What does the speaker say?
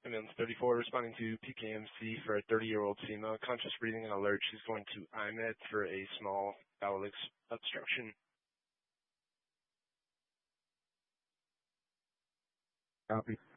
Ambulance 34 responding to PKMC for a 30-year-old female, conscious breathing and alert. She's going to IMED for a small bowel obstruction. Copy.